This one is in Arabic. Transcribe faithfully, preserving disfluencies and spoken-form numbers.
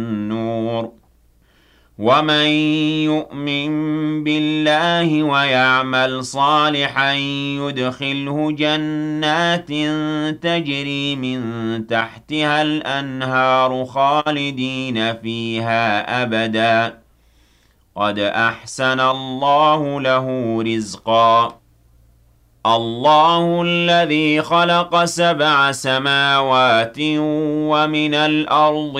النور ومن يؤمن بالله ويعمل صالحا يدخله جنات تجري من تحتها الأنهار خالدين فيها أبدا قد أحسن الله له رزقا الله الذي خلق سبع سماوات ومن الأرض